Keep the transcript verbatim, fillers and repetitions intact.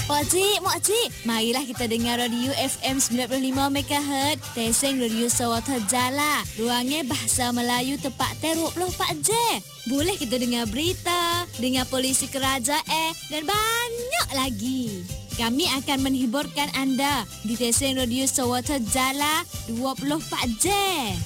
Makcik, makcik, marilah kita dengar radio F M sembilan puluh lima megahertz. Teseng radio Sarawak Jala. Ruangnya bahasa Melayu tepat dua puluh empat jam. Boleh kita dengar berita, dengar polisi kerajaan dan banyak lagi. Kami akan menghiburkan anda di Teseng radio Sarawak Jala dua puluh empat jam.